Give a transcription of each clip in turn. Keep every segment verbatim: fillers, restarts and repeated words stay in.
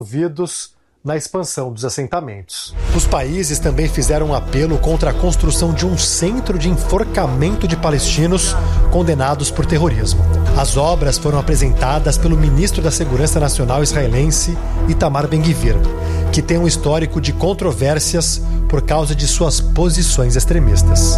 envolvidos na expansão dos assentamentos. Os países também fizeram um apelo contra a construção de um centro de enforcamento de palestinos condenados por terrorismo. As obras foram apresentadas pelo ministro da Segurança Nacional israelense, Itamar Ben-Gvir, que tem um histórico de controvérsias por causa de suas posições extremistas.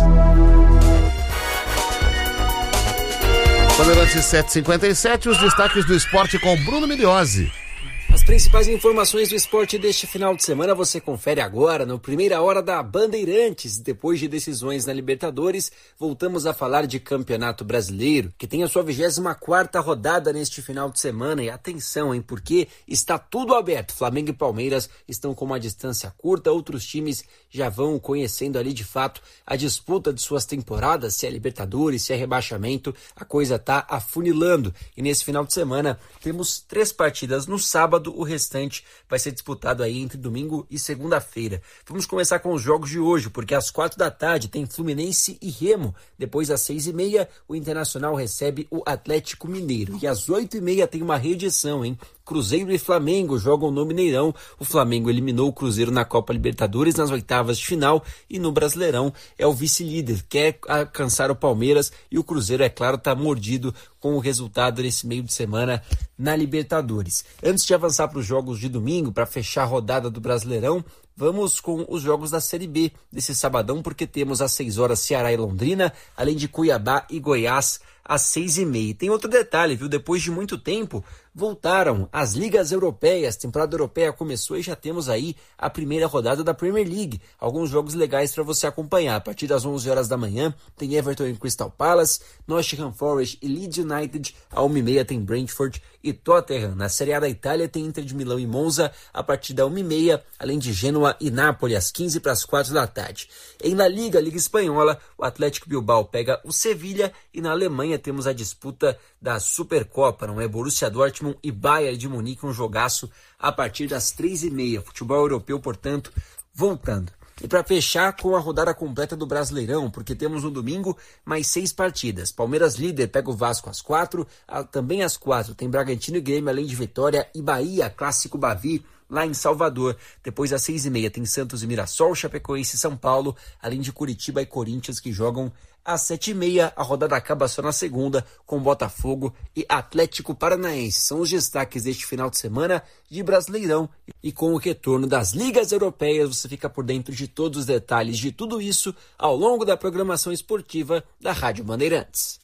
Bandeirantes sete e cinquenta e sete, os destaques do esporte com Bruno Migliozzi. As principais informações do esporte deste final de semana você confere agora no Primeira Hora da Bandeirantes. Depois de decisões na Libertadores, voltamos a falar de Campeonato Brasileiro, que tem a sua vigésima quarta rodada neste final de semana. E atenção, hein, porque está tudo aberto. Flamengo e Palmeiras estão com uma distância curta, outros times já vão conhecendo ali de fato a disputa de suas temporadas, se é Libertadores, se é rebaixamento, a coisa está afunilando. E nesse final de semana temos três partidas no sábado, o restante vai ser disputado aí entre domingo e segunda-feira. Vamos começar com os jogos de hoje, porque às quatro da tarde tem Fluminense e Remo. Depois, às seis e meia, o Internacional recebe o Atlético Mineiro. E às oito e meia tem uma reedição, hein? Cruzeiro e Flamengo jogam no Mineirão. O Flamengo eliminou o Cruzeiro na Copa Libertadores nas oitavas de final e no Brasileirão é o vice-líder, quer alcançar o Palmeiras, e o Cruzeiro, é claro, está mordido com o resultado desse meio de semana na Libertadores. Antes de avançar para os jogos de domingo, para fechar a rodada do Brasileirão, vamos com os jogos da Série B desse sabadão, porque temos às seis horas Ceará e Londrina, além de Cuiabá e Goiás às seis e meia. Tem outro detalhe, viu? Depois de muito tempo, voltaram as ligas europeias, a temporada europeia começou e já temos aí a primeira rodada da Premier League. Alguns jogos legais para você acompanhar. A partir das onze horas da manhã tem Everton e Crystal Palace, Nottingham Forest e Leeds United. À uma e meia tem Brentford e Tottenham. Na Série A da Itália tem Inter de Milão e Monza a partir da uma e meia, além de Gênua e Nápoles às quinze para as quatro da tarde. Em La Liga, Liga Espanhola, o Atlético Bilbao pega o Sevilha e na Alemanha temos a disputa da Supercopa, não é? Borussia Dortmund e Bayern de Munique, um jogaço a partir das três e meia. Futebol europeu, portanto, voltando. E para fechar com a rodada completa do Brasileirão, porque temos no domingo mais seis partidas. Palmeiras líder pega o Vasco às quatro, também às quatro tem Bragantino e Grêmio, além de Vitória e Bahia, Clássico Bavi, lá em Salvador. Depois, às seis e meia, tem Santos e Mirassol, Chapecoense e São Paulo, além de Curitiba e Corinthians, que jogam às sete e meia. A rodada acaba só na segunda, com Botafogo e Atlético Paranaense. São os destaques deste final de semana de Brasileirão. E com o retorno das ligas europeias, você fica por dentro de todos os detalhes de tudo isso ao longo da programação esportiva da Rádio Bandeirantes.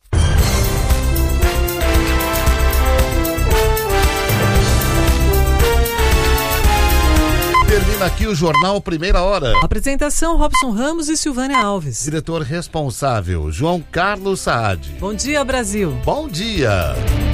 Termina aqui o Jornal Primeira Hora. Apresentação: Robson Ramos e Silvânia Alves. Diretor responsável: João Carlos Saad. Bom dia, Brasil. Bom dia.